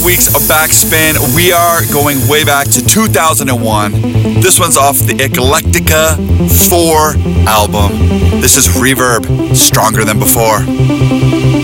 week's Backspin, we are going way back to 2001. This one's off the Eclectica 4 album. This is Reverb, Stronger Than Before.